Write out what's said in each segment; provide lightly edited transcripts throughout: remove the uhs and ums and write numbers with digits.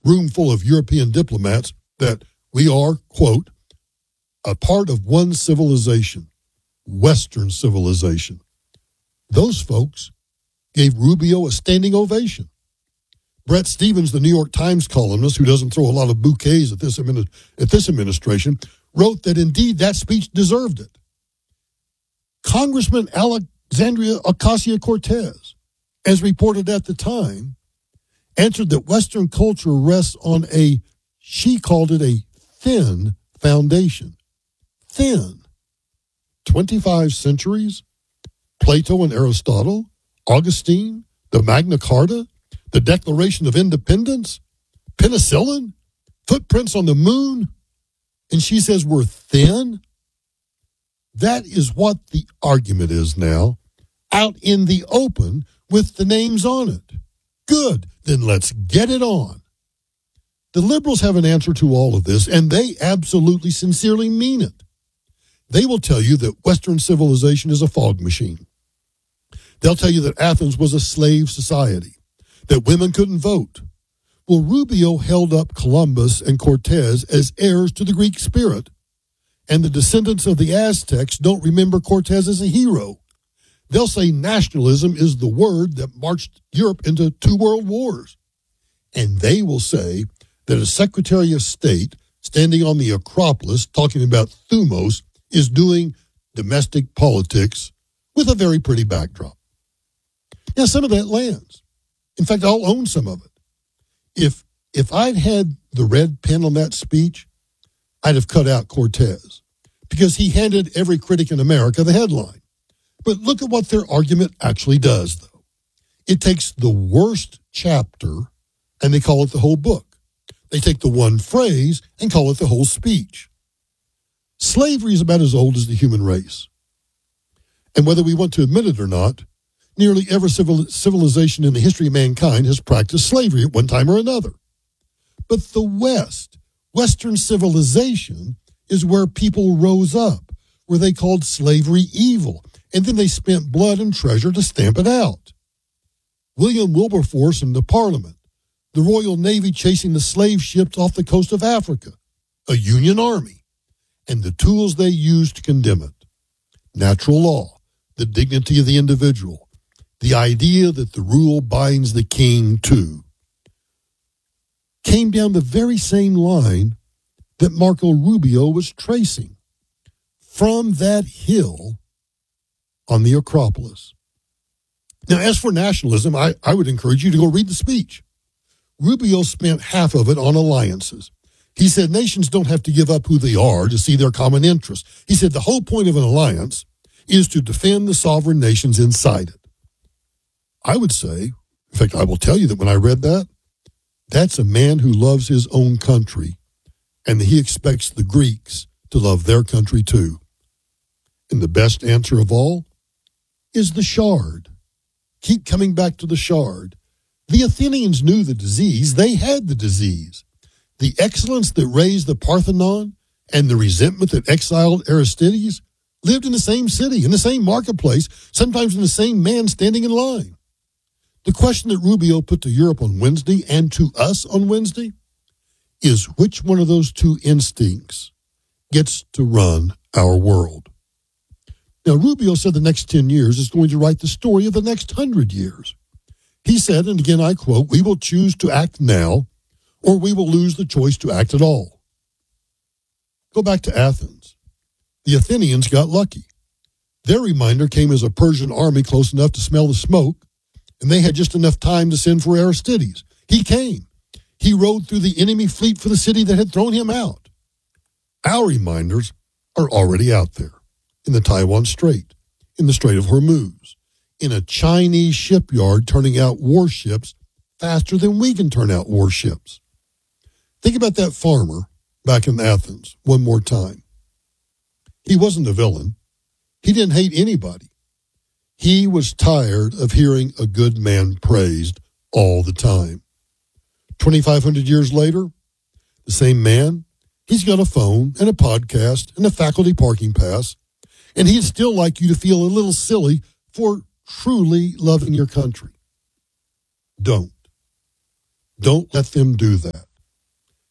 room full of European diplomats that we are, quote, a part of one civilization, Western civilization. Those folks gave Rubio a standing ovation. Bret Stephens, the New York Times columnist who doesn't throw a lot of bouquets at this administration, wrote that indeed that speech deserved it. Congressman Alexandria Ocasio-Cortez, as reported at the time, answered that Western culture rests on she called it a thin foundation. Thin. 25 centuries, Plato and Aristotle, Augustine, the Magna Carta, the Declaration of Independence, penicillin, footprints on the moon, and she says we're thin? That is what the argument is now, out in the open with the names on it. Good, then let's get it on. The liberals have an answer to all of this, and they absolutely sincerely mean it. They will tell you that Western civilization is a fog machine. They'll tell you that Athens was a slave society, that women couldn't vote. Well, Rubio held up Columbus and Cortez as heirs to the Greek spirit, and the descendants of the Aztecs don't remember Cortez as a hero. They'll say nationalism is the word that marched Europe into 2 world wars. And they will say that a Secretary of State standing on the Acropolis talking about thumos is doing domestic politics with a very pretty backdrop. Now, some of that lands. In fact, I'll own some of it. If I'd had the red pen on that speech, I'd have cut out Cortez because he handed every critic in America the headline. But look at what their argument actually does, though. It takes the worst chapter and they call it the whole book. They take the one phrase and call it the whole speech. Slavery is about as old as the human race. And whether we want to admit it or not, nearly every civilization in the history of mankind has practiced slavery at one time or another. But the West, Western civilization, is where people rose up, where they called slavery evil, and then they spent blood and treasure to stamp it out. William Wilberforce and the Parliament, the Royal Navy chasing the slave ships off the coast of Africa, a Union army, and the tools they used to condemn it. Natural law, the dignity of the individual, the idea that the rule binds the king too, came down the very same line that Marco Rubio was tracing from that hill on the Acropolis. Now, as for nationalism, I would encourage you to go read the speech. Rubio spent half of it on alliances. He said nations don't have to give up who they are to see their common interests. He said the whole point of an alliance is to defend the sovereign nations inside it. I would say, in fact, I will tell you that when I read that, that's a man who loves his own country, and he expects the Greeks to love their country too. And the best answer of all is the shard. Keep coming back to the shard. The Athenians knew the disease. They had the disease. The excellence that raised the Parthenon and the resentment that exiled Aristides lived in the same city, in the same marketplace, sometimes in the same man standing in line. The question that Rubio put to Europe on Wednesday and to us on Wednesday is which one of those two instincts gets to run our world. Now, Rubio said the next 10 years is going to write the story of the next 100 years. He said, and again I quote, "We will choose to act now, or we will lose the choice to act at all." Go back to Athens. The Athenians got lucky. Their reminder came as a Persian army close enough to smell the smoke, and they had just enough time to send for Aristides. He came. He rode through the enemy fleet for the city that had thrown him out. Our reminders are already out there, in the Taiwan Strait, in the Strait of Hormuz, in a Chinese shipyard turning out warships faster than we can turn out warships. Think about that farmer back in Athens one more time. He wasn't a villain. He didn't hate anybody. He was tired of hearing a good man praised all the time. 2,500 years later, the same man, he's got a phone and a podcast and a faculty parking pass, and he'd still like you to feel a little silly for truly loving your country. Don't let them do that.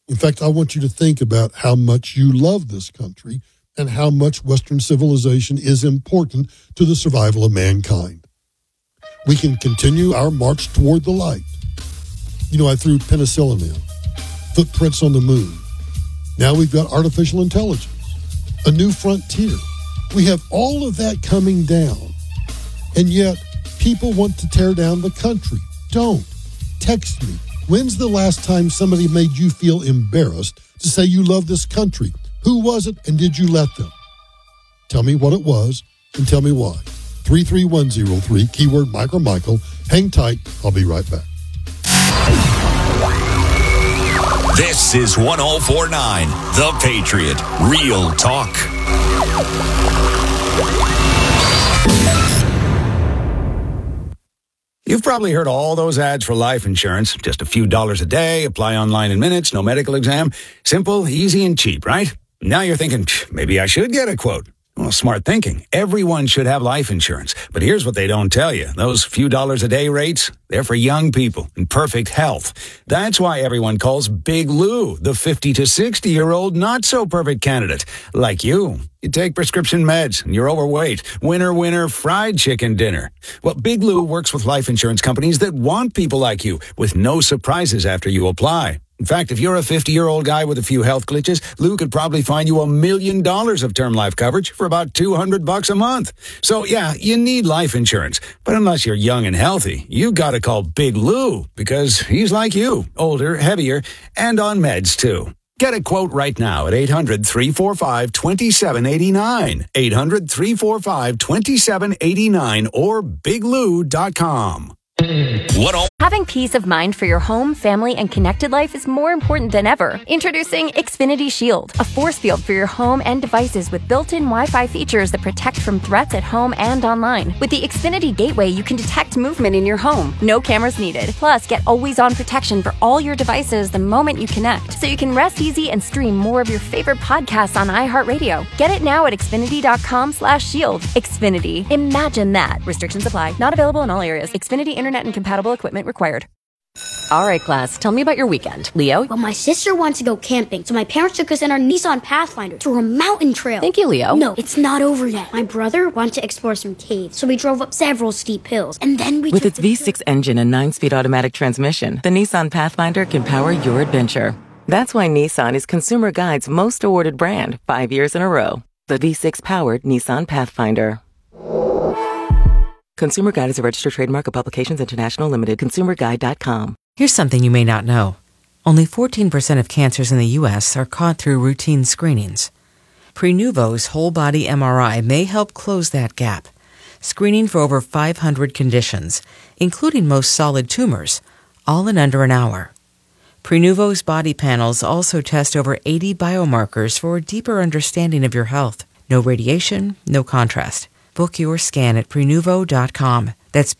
In fact, I want you to think about how much you love this country and how much Western civilization is important to the survival of mankind. We can continue our march toward the light. You know, I threw penicillin in, footprints on the moon. Now we've got artificial intelligence, a new frontier. We have all of that coming down, and yet people want to tear down the country. Don't. Text me. When's the last time somebody made you feel embarrassed to say you love this country? Who was it, and did you let them? Tell me what it was, and tell me why. 33103, keyword Mike or Michael. Hang tight. I'll be right back. This is 104.9 The Patriot. Real talk. You've probably heard all those ads for life insurance. Just a few dollars a day, apply online in minutes, no medical exam. Simple, easy, and cheap, right? Now you're thinking, maybe I should get a quote. Well, smart thinking. Everyone should have life insurance. But here's what they don't tell you. Those few dollars a day rates, they're for young people in perfect health. That's why everyone calls Big Lou the 50 to 60-year-old not-so-perfect candidate. Like you. You take prescription meds and you're overweight. Winner, fried chicken dinner. Well, Big Lou works with life insurance companies that want people like you with no surprises after you apply. In fact, if you're a 50-year-old guy with a few health glitches, Lou could probably find you $1 million of term life coverage for about $200 a month. So, yeah, you need life insurance. But unless you're young and healthy, you got to call Big Lou because he's like you, older, heavier, and on meds, too. Get a quote right now at 800-345-2789. 800-345-2789 or biglou.com. Having peace of mind for your home, family, and connected life is more important than ever. Introducing Xfinity Shield, a force field for your home and devices with built-in Wi-Fi features that protect from threats at home and online. With the Xfinity Gateway, you can detect movement in your home. No cameras needed. Plus, get always-on protection for all your devices the moment you connect, so you can rest easy and stream more of your favorite podcasts on iHeartRadio. Get it now at Xfinity.com/shield. Xfinity. Imagine that. Restrictions apply. Not available in all areas. Xfinity Internet and compatible equipment required. All right, class. Tell me about your weekend. Leo? Well, my sister wants to go camping, so my parents took us in our Nissan Pathfinder to a mountain trail. Thank you, Leo. No, it's not over yet. My brother wanted to explore some caves, so we drove up several steep hills, and then we With its V6 engine and 9-speed automatic transmission, the Nissan Pathfinder can power your adventure. That's why Nissan is Consumer Guide's most awarded brand 5 years in a row. The V6-powered Nissan Pathfinder. Consumer Guide is a registered trademark of Publications International Limited. ConsumerGuide.com. Here's something you may not know. Only 14% of cancers in the U.S. are caught through routine screenings. Prenuvo's whole-body MRI may help close that gap, screening for over 500 conditions, including most solid tumors, all in under an hour. Prenuvo's body panels also test over 80 biomarkers for a deeper understanding of your health. No radiation, no contrast. Book your scan at Prenuvo.com. That's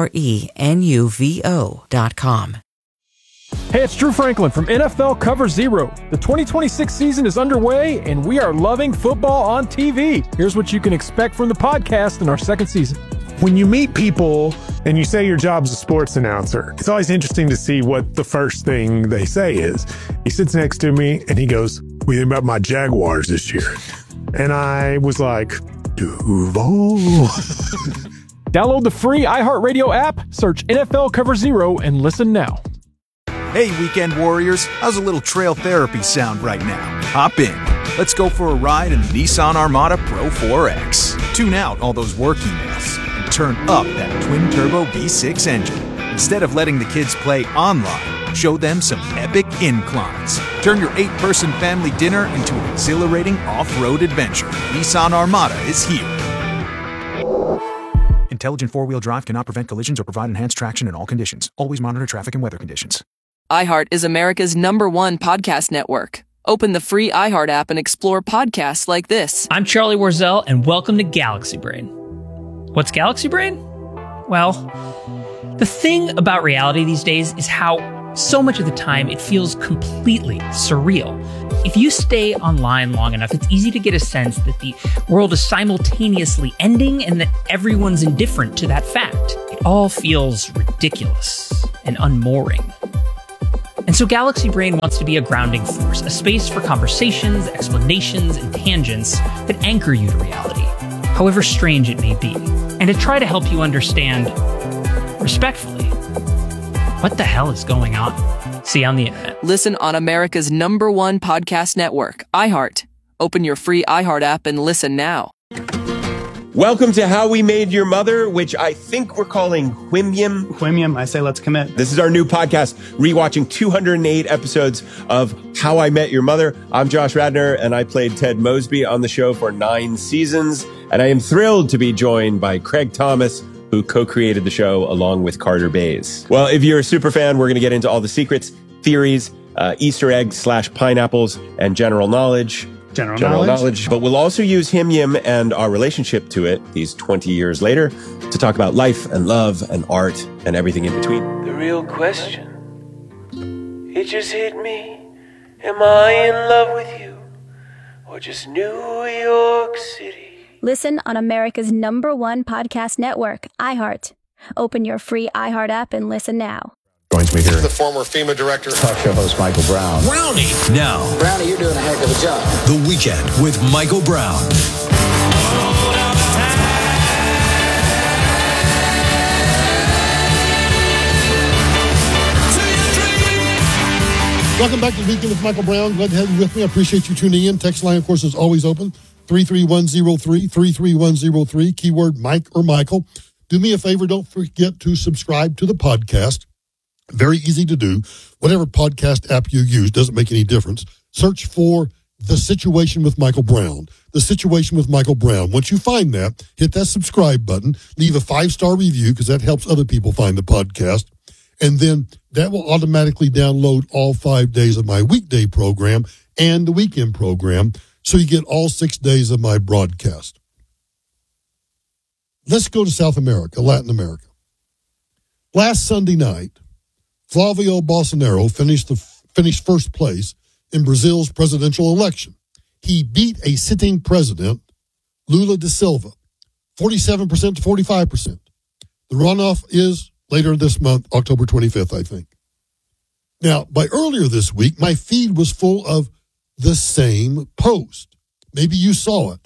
Prenuvo.com. Hey, it's Drew Franklin from NFL Cover Zero. The 2026 season is underway, and we are loving football on TV. Here's what you can expect from the podcast in our second season. When you meet people and you say your job's a sports announcer, it's always interesting to see what the first thing they say is. He sits next to me, and he goes, "What do you think about my Jaguars this year?" And I was like, Duval. Download the free iHeartRadio app, search NFL Cover Zero, and listen now. Hey, weekend warriors, how's a little trail therapy sound right now? Hop in. Let's go for a ride in the Nissan Armada Pro 4X. Tune out all those work emails and turn up that twin-turbo V6 engine. Instead of letting the kids play online, show them some epic inclines. Turn your 8-person family dinner into an exhilarating off-road adventure. Nissan Armada is here. Intelligent four-wheel drive cannot prevent collisions or provide enhanced traction in all conditions. Always monitor traffic and weather conditions. iHeart is America's #1 podcast network. Open the free iHeart app and explore podcasts like this. I'm Charlie Warzel, and welcome to Galaxy Brain. What's Galaxy Brain? Well, the thing about reality these days is how so much of the time it feels completely surreal. If you stay online long enough, it's easy to get a sense that the world is simultaneously ending and that everyone's indifferent to that fact. It all feels ridiculous and unmooring. And And so Galaxy Brain wants to be a grounding force, a space for conversations, explanations, and tangents that anchor you to reality, however strange it may be, and to try to help you understand, respectfully, what the hell is going on. See you on the internet. Listen on America's #1 podcast network, iHeart. Open your free iHeart app and listen now. Welcome to How We Made Your Mother, which I think we're calling Whimyam. Whimyam, I say let's commit. This is our new podcast, rewatching 208 episodes of How I Met Your Mother. I'm Josh Radnor, and I played Ted Mosby on the show for 9 seasons. And I am thrilled to be joined by Craig Thomas, who co-created the show along with Carter Bays. Well, if you're a super fan, we're going to get into all the secrets, theories, Easter eggs / pineapples, and general knowledge. General knowledge. But we'll also use Him and our relationship to it these 20 years later to talk about life and love and art and everything in between. The real question, it just hit me. Am I in love with you or just New York City? Listen on America's #1 podcast network, iHeart. Open your free iHeart app and listen now. Joins me here. The former FEMA director. Talk show host Michael Brown. Brownie now. Brownie, you're doing a heck of a job. The Weekend with Michael Brown. Welcome back to The Weekend with Michael Brown. Glad to have you with me. I appreciate you tuning in. Text line, of course, is always open. 33103, 33103, keyword Mike or Michael. Do me a favor, don't forget to subscribe to the podcast. Very easy to do. Whatever podcast app you use, doesn't make any difference. Search for The Situation with Michael Brown. The Situation with Michael Brown. Once you find that, hit that subscribe button. Leave a 5-star review because that helps other people find the podcast. And then that will automatically download all 5 days of my weekday program and the weekend program, so you get all 6 days of my broadcast. Let's go to South America, Latin America. Last Sunday night, Flavio Bolsonaro finished first place in Brazil's presidential election. He beat a sitting president, Lula da Silva, 47% to 45%. The runoff is later this month, October 25th, I think. Now, by earlier this week, my feed was full of the same post. Maybe you saw it.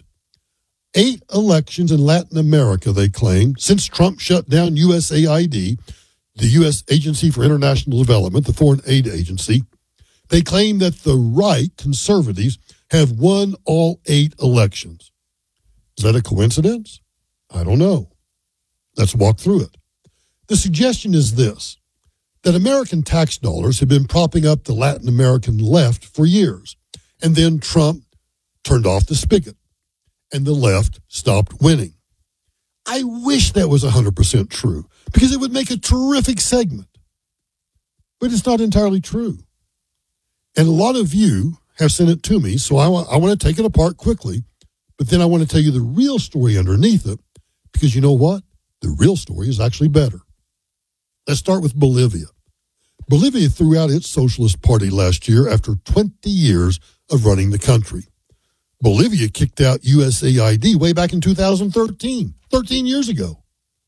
8 elections in Latin America, they claim, since Trump shut down USAID, the U.S. Agency for International Development, the foreign aid agency. They claim that the right, conservatives, have won all 8 elections. Is that a coincidence? I don't know. Let's walk through it. The suggestion is this, that American tax dollars have been propping up the Latin American left for years, and then Trump turned off the spigot, and the left stopped winning. I wish that was 100% true, because it would make a terrific segment. But it's not entirely true. And a lot of you have sent it to me, so I want to take it apart quickly, but then I want to tell you the real story underneath it, because you know what? The real story is actually better. Let's start with Bolivia. Bolivia threw out its Socialist Party last year after 20 years of running the country. Bolivia kicked out USAID way back in 2013, 13 years ago.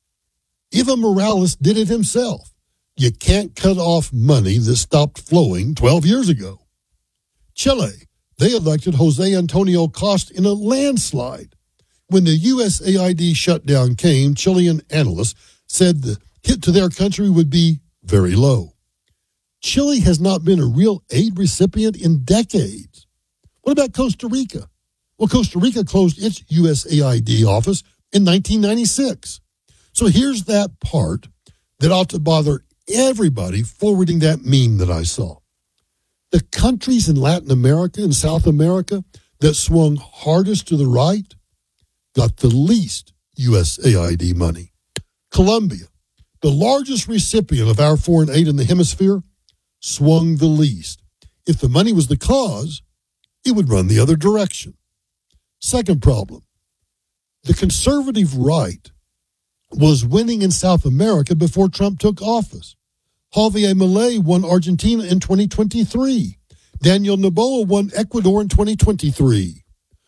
Evo Morales did it himself. You can't cut off money that stopped flowing 12 years ago. Chile, they elected Jose Antonio Costa in a landslide. When the USAID shutdown came, Chilean analysts said the hit to their country would be very low. Chile has not been a real aid recipient in decades. What about Costa Rica? Well, Costa Rica closed its USAID office in 1996. So here's that part that ought to bother everybody forwarding that meme that I saw. The countries in Latin America and South America that swung hardest to the right got the least USAID money. Colombia, the largest recipient of our foreign aid in the hemisphere, swung the least. If the money was the cause, it would run the other direction. Second problem, the conservative right was winning in South America before Trump took office. Javier Milei won Argentina in 2023. Daniel Noboa won Ecuador in 2023.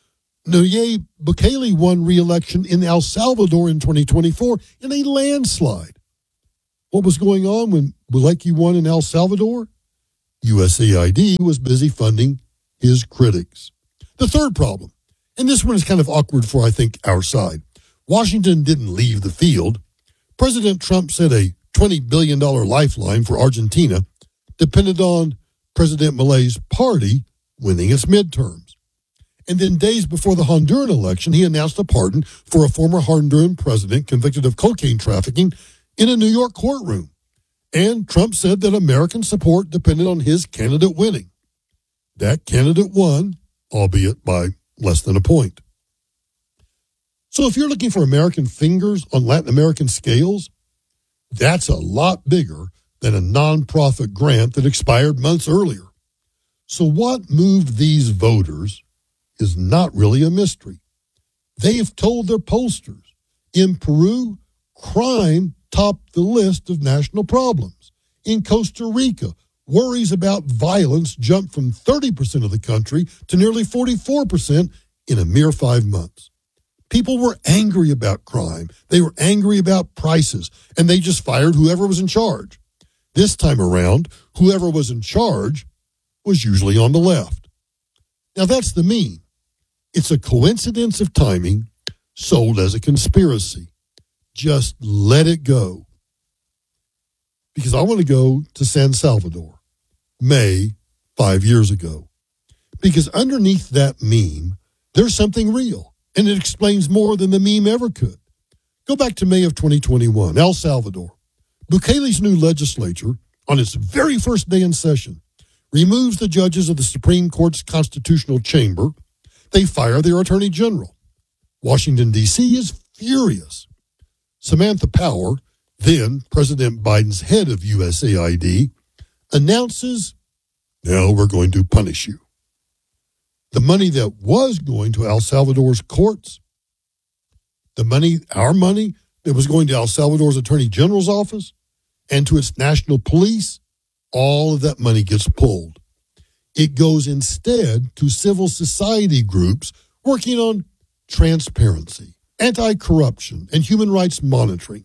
Nayib Bukele won re-election in El Salvador in 2024 in a landslide. What was going on when Bukele won in El Salvador? USAID was busy funding his critics. The third problem, and this one is kind of awkward for, I think, our side. Washington didn't leave the field. President Trump said a $20 billion lifeline for Argentina depended on President Milei's party winning its midterms. And then days before the Honduran election, he announced a pardon for a former Honduran president convicted of cocaine trafficking in a New York courtroom. And Trump said that American support depended on his candidate winning. That candidate won, albeit by less than a point. So if you're looking for American fingers on Latin American scales, that's a lot bigger than a nonprofit grant that expired months earlier. So what moved these voters is not really a mystery. They've told their pollsters. In Peru, crime topped the list of national problems. In Costa Rica, worries about violence jumped from 30% of the country to nearly 44% in a mere 5 months. People were angry about crime. They were angry about prices, and they just fired whoever was in charge. This time around, whoever was in charge was usually on the left. Now, that's the mean. It's a coincidence of timing sold as a conspiracy. Just let it go. Because I want to go to San Salvador, May 5 years ago. Because underneath that meme, there's something real. And it explains more than the meme ever could. Go back to May of 2021, El Salvador. Bukele's new legislature, on its very first day in session, removes the judges of the Supreme Court's constitutional chamber. They fire their attorney general. Washington, D.C. is furious. Samantha Power, then President Biden's head of USAID, announces, now we're going to punish you. The money that was going to El Salvador's courts, the money, our money, that was going to El Salvador's Attorney General's office and to its national police, all of that money gets pulled. It goes instead to civil society groups working on transparency, anti-corruption, and human rights monitoring.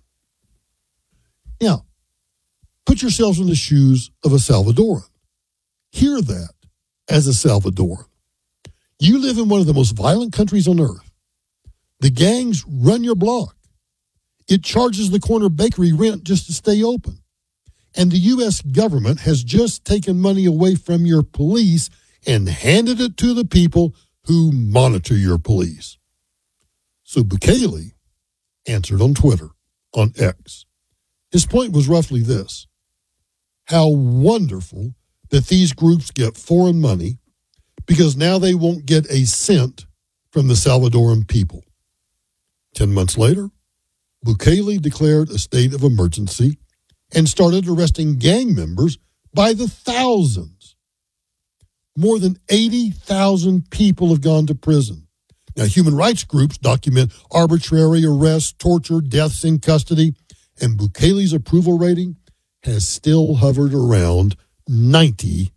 Now, put yourselves in the shoes of a Salvadoran. Hear that as a Salvadoran. You live in one of the most violent countries on earth. The gangs run your block. It charges the corner bakery rent just to stay open. And the U.S. government has just taken money away from your police and handed it to the people who monitor your police. So Bukele answered on Twitter, on X. His point was roughly this: how wonderful that these groups get foreign money, because now they won't get a cent from the Salvadoran people. 10 months later, Bukele declared a state of emergency and started arresting gang members by the thousands. More than 80,000 people have gone to prison. Now, human rights groups document arbitrary arrests, torture, deaths in custody, and Bukele's approval rating has still hovered around 90%.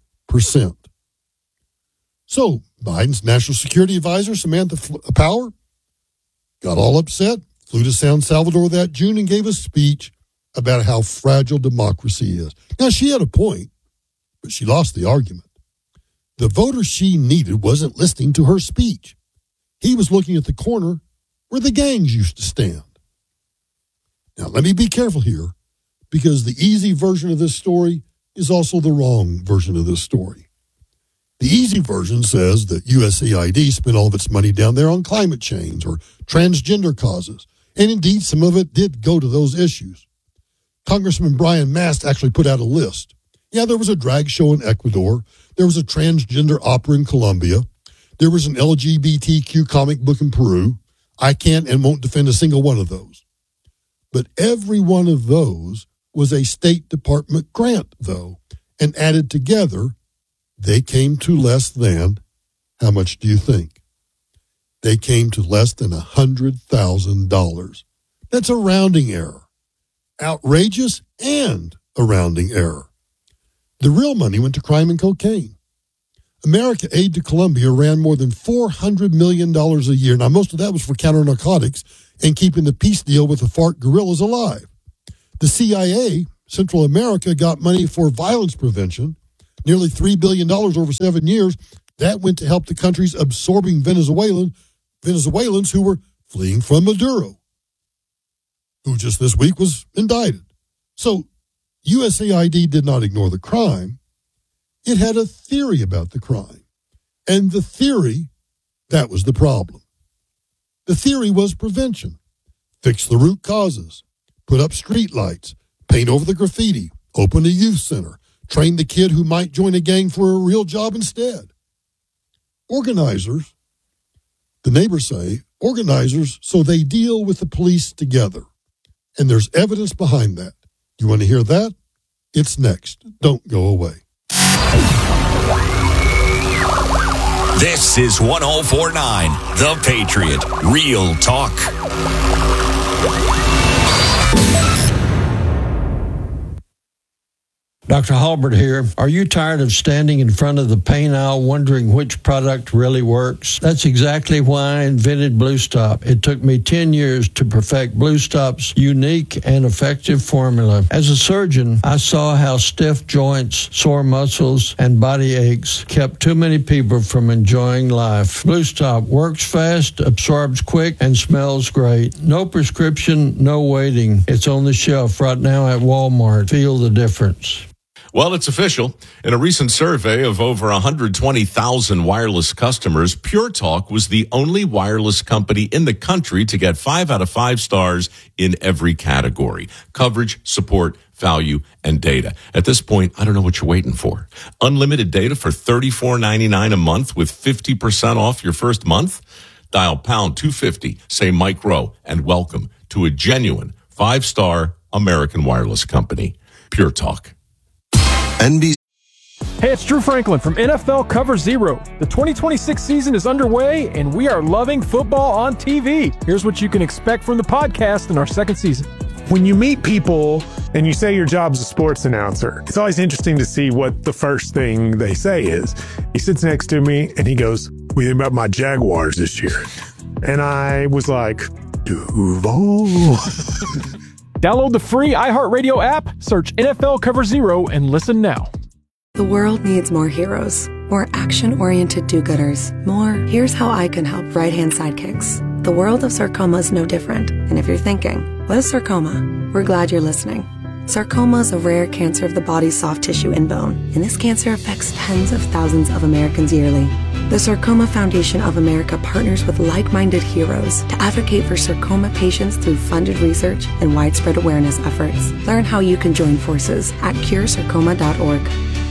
So Biden's national security advisor, Samantha Power, got all upset, flew to San Salvador that June and gave a speech about how fragile democracy is. Now, she had a point, but she lost the argument. The voter she needed wasn't listening to her speech. He was looking at the corner where the gangs used to stand. Now, let me be careful here, because the easy version of this story is also the wrong version of this story. The easy version says that USAID spent all of its money down there on climate change or transgender causes, and indeed some of it did go to those issues. Congressman Brian Mast actually put out a list. Yeah, there was a drag show in Ecuador, there was a transgender opera in Colombia, there was an LGBTQ comic book in Peru. I can't and won't defend a single one of those. But every one of those was a State Department grant, though, and added together, they came to less than, how much do you think? They came to less than $100,000. That's a rounding error. Outrageous and a rounding error. The real money went to crime and cocaine. America Aid to Colombia ran more than $400 million a year. Now, most of that was for counter-narcotics and keeping the peace deal with the FARC guerrillas alive. The CIA, Central America, got money for violence prevention, nearly $3 billion over 7 years. That went to help the country's absorbing Venezuelans who were fleeing from Maduro, who just this week was indicted. So USAID did not ignore the crime. It had a theory about the crime. And the theory, that was the problem. The theory was prevention. Fix the root causes. Put up street lights. Paint over the graffiti. Open a youth center. Train the kid who might join a gang for a real job instead. Organizers, the neighbors say, organizers, so they deal with the police together. And there's evidence behind that. You want to hear that? It's next. Don't go away. This is 104.9 The Patriot. Real talk. Dr. Halbert here. Are you tired of standing in front of the paint aisle wondering which product really works? That's exactly why I invented Blue Stop. It took me 10 years to perfect Blue Stop's unique and effective formula. As a surgeon, I saw how stiff joints, sore muscles, and body aches kept too many people from enjoying life. Blue Stop works fast, absorbs quick, and smells great. No prescription, no waiting. It's on the shelf right now at Walmart. Feel the difference. Well, it's official. In a recent survey of over 120,000 wireless customers, Pure Talk was the only wireless company in the country to get 5 out of 5 stars in every category: coverage, support, value, and data. At this point, I don't know what you're waiting for. Unlimited data for $34.99 a month with 50% off your first month? Dial pound 250, say Mike Rowe, and welcome to a genuine 5-star American wireless company. Pure Talk. NBC. Hey, it's Drew Franklin from NFL Cover Zero. The 2026 season is underway, and we are loving football on TV. Here's what you can expect from the podcast in our second season. When you meet people and you say your job's a sports announcer, it's always interesting to see what the first thing they say is. He sits next to me and he goes, "What do you think about my Jaguars this year?" And I was like, Duval. Download the free iHeartRadio app, search NFL Cover Zero, and listen now. The world needs more heroes, more action-oriented do-gooders, more "here's how I can help" right-hand sidekicks. The world of sarcoma is no different. And if you're thinking, what is sarcoma? We're glad you're listening. Sarcoma is a rare cancer of the body's soft tissue and bone, and this cancer affects tens of thousands of Americans yearly. The Sarcoma Foundation of America partners with like-minded heroes to advocate for sarcoma patients through funded research and widespread awareness efforts. Learn how you can join forces at curesarcoma.org.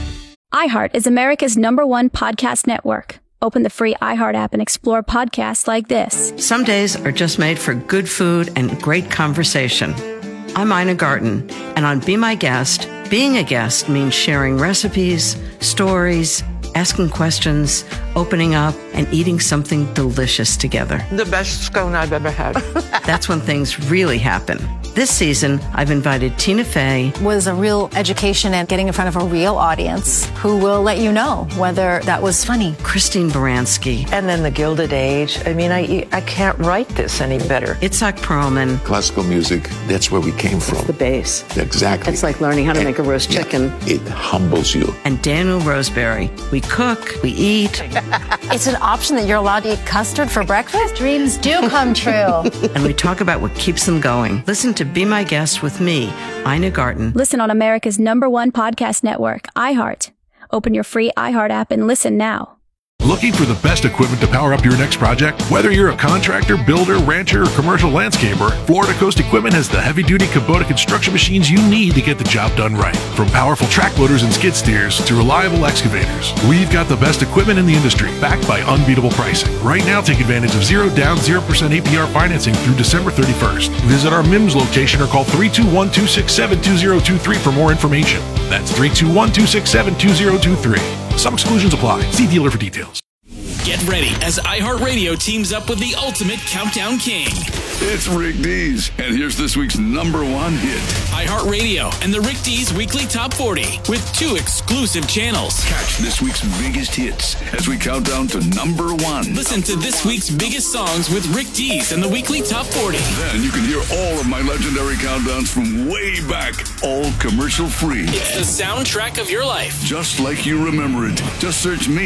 iHeart is America's #1 podcast network. Open the free iHeart app and explore podcasts like this. Some days are just made for good food and great conversation. I'm Ina Garten, and on Be My Guest, being a guest means sharing recipes, stories, asking questions, opening up, and eating something delicious together. The best scone I've ever had. That's when things really happen. This season, I've invited Tina Fey. Was a real education and getting in front of a real audience who will let you know whether that was funny. Christine Baranski. And then the Gilded Age. I mean, I can't write this any better. Itzhak Perlman. Classical music, that's where we came from. It's the bass. Exactly. It's like learning how to make a roast chicken. It humbles you. And Daniel Roseberry. We cook, we eat. It's an option that you're allowed to eat custard for breakfast? Dreams do come true. And we talk about what keeps them going. Listen to Be My Guest with me, Ina Garten. Listen on America's #1 podcast network, iHeart. Open your free iHeart app and listen now. Looking for the best equipment to power up your next project? Whether you're a contractor, builder, rancher, or commercial landscaper, Florida Coast Equipment has the heavy-duty Kubota construction machines you need to get the job done right. From powerful track loaders and skid steers to reliable excavators, we've got the best equipment in the industry, backed by unbeatable pricing. Right now, take advantage of 0 down, 0% APR financing through December 31st. Visit our MIMS location or call 321-267-2023 for more information. That's 321-267-2023. Some exclusions apply. See dealer for details. Get ready as iHeartRadio teams up with the ultimate countdown king. It's Rick Dees, and here's this week's number one hit. iHeartRadio and the Rick Dees Weekly Top 40 with 2 exclusive channels. Catch this week's biggest hits as we count down to number one. Listen to this week's biggest songs with Rick Dees and the Weekly Top 40. Then you can hear all of my legendary countdowns from way back, all commercial free. It's the soundtrack of your life. Just like you remember it. Just search me